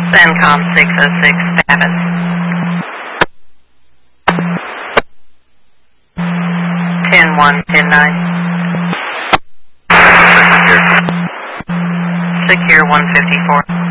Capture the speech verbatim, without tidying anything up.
CENTCOM six oh six, status. ten one, ten nine. Secure one fifty-four.